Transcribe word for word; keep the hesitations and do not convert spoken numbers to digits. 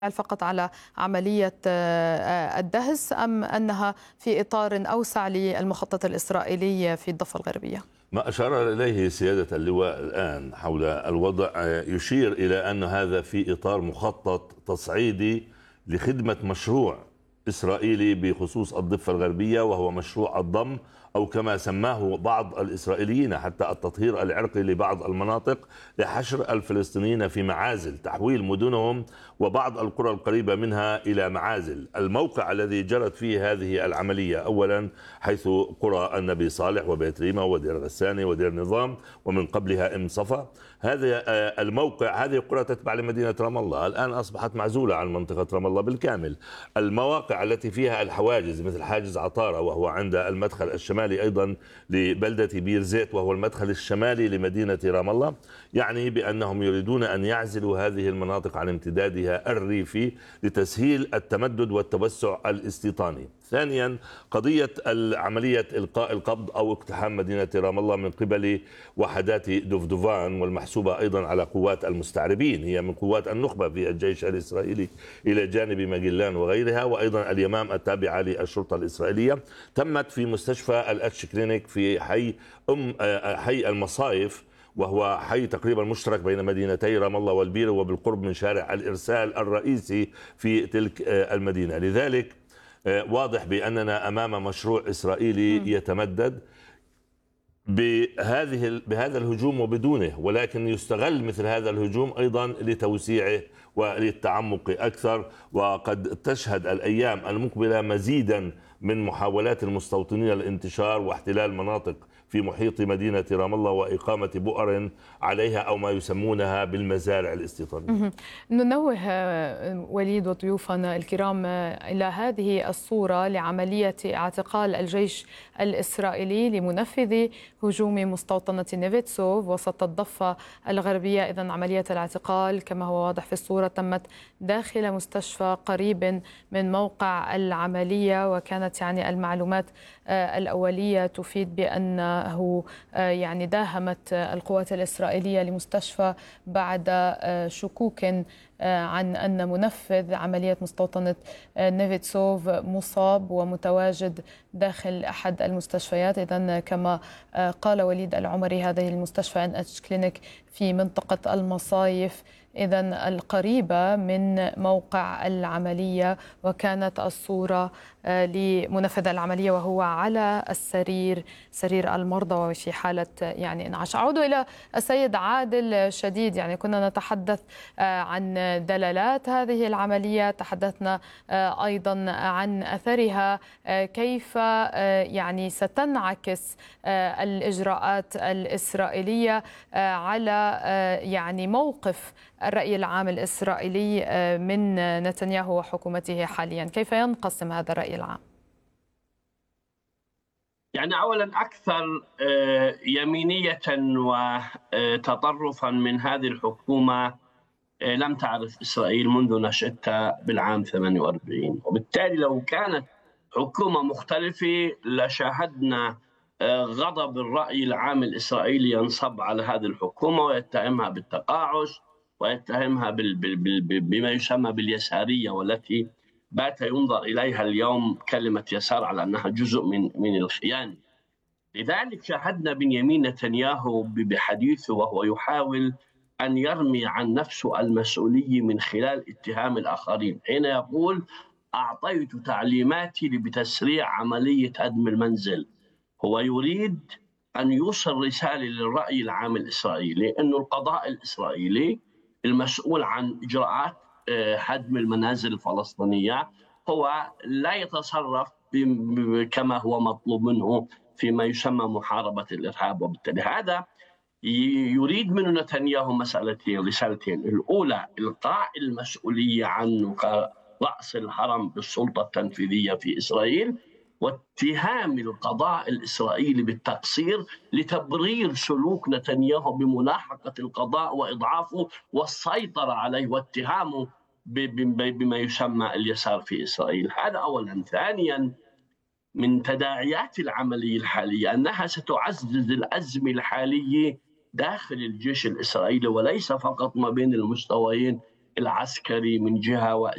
فقط على عملية الدهس أم أنها في إطار أوسع للمخطط الإسرائيلي في الضفة الغربية؟ ما أشار إليه سيادة اللواء الآن حول الوضع يشير إلى أن هذا في إطار مخطط تصعيدي لخدمة مشروع إسرائيلي بخصوص الضفة الغربية، وهو مشروع الضم، أو كما سماه بعض الإسرائيليين حتى التطهير العرقي لبعض المناطق لحشر الفلسطينيين في معازل، تحويل مدنهم وبعض القرى القريبة منها إلى معازل. الموقع الذي جرت فيه هذه العملية أولا حيث قرى النبي صالح وبيت ريمة ودير غساني ودير نظام ومن قبلها ام صفا. هذا الموقع، هذه القرى تتبع لمدينة رام الله، الآن أصبحت معزولة عن منطقة رام الله بالكامل. المواقع التي فيها الحواجز مثل حاجز عطارة وهو عند المدخل الشمالي أيضا لبلدة بير زيت وهو المدخل الشمالي لمدينة رام الله، يعني بأنهم يريدون أن يعزلوا هذه المناطق عن امتدادها الريفي لتسهيل التمدد والتوسع الاستيطاني. ثانيا، قضية عملية إلقاء القبض أو اقتحام مدينة رام الله من قبل وحدات دفدفان، والمحسوبة أيضا على قوات المستعربين، هي من قوات النخبة في الجيش الإسرائيلي إلى جانب ماجلان وغيرها، وأيضا اليمام التابعة للشرطة الإسرائيلية. تمت في مستشفى الأتش كلينيك في حي أم حي المصايف، وهو حي تقريبا مشترك بين مدينتي رام الله والبيرة وبالقرب من شارع الإرسال الرئيسي في تلك المدينة. لذلك واضح بأننا أمام مشروع إسرائيلي يتمدد بهذه بهذا الهجوم وبدونه، ولكن يستغل مثل هذا الهجوم أيضا لتوسيعه وللتعمق أكثر. وقد تشهد الأيام المقبلة مزيدا من محاولات المستوطنين للانتشار واحتلال مناطق في محيط مدينة رام الله وإقامة بؤر عليها أو ما يسمونها بالمزارع الاستيطانية. ننوه وليد وضيوفنا الكرام إلى هذه الصورة لعملية اعتقال الجيش الإسرائيلي لمنفذ هجوم مستوطنة نيفيتسوف وسط الضفة الغربية. إذن عملية الاعتقال كما هو واضح في الصورة تمت داخل مستشفى قريب من موقع العملية، وكانت يعني المعلومات الأولية تفيد بأنه يعني داهمت القوات الإسرائيلية لمستشفى بعد شكوك عن أن منفذ عملية مستوطنة نيفيتسوف مصاب ومتواجد داخل أحد المستشفيات. إذن كما قال وليد العمري هذه المستشفى ان اتش كلينيك في منطقة المصايف، إذن القريبة من موقع العملية، وكانت الصورة لمنفذ العملية وهو على السرير سرير المرضى وفي حالة يعني انعاش. أعود إلى السيد عادل شديد، يعني كنا نتحدث عن دلالات هذه العملية، تحدثنا أيضا عن أثرها، كيف يعني ستنعكس الإجراءات الإسرائيلية على يعني موقف الرأي العام الإسرائيلي من نتنياهو وحكومته حاليا. كيف ينقسم هذا الرأي العام؟ يعني أولا أكثر يمينية وتطرفا من هذه الحكومة لم تعرف إسرائيل منذ نشأتها بالعام ثمانية وأربعين، وبالتالي لو كانت حكومة مختلفة لشاهدنا غضب الرأي العام الإسرائيلي ينصب على هذه الحكومة ويتهمها بالتقاعس ويتهمها بال بال بال بما يسمى باليسارية، والتي بات ينظر إليها اليوم كلمة يسار على أنها جزء من من الخيانة. لذلك شاهدنا بنيامين نتنياهو بحديثه وهو يحاول أن يرمي عن نفسه المسؤولية من خلال اتهام الآخرين، حين يقول أعطيت تعليماتي بتسريع عملية هدم المنزل. هو يريد أن يوصل رسالة للرأي العام الإسرائيلي أن القضاء الإسرائيلي المسؤول عن إجراءات هدم المنازل الفلسطينية هو لا يتصرف كما هو مطلوب منه فيما يسمى محاربة الإرهاب. وبالتالي هذا يريد من نتنياهو مسألتين رسالتين: الأولى إلقاء المسؤولية عنه كرأس الهرم بالسلطة التنفيذية في إسرائيل، واتهام القضاء الإسرائيلي بالتقصير لتبرير سلوك نتنياهو بملاحقة القضاء وإضعافه والسيطرة عليه واتهامه بما يسمى اليسار في إسرائيل. هذا أولا. ثانيا، من تداعيات العملية الحالية أنها ستعزز الأزمة الحالية داخل الجيش الإسرائيلي، وليس فقط ما بين المستويين العسكري من جهة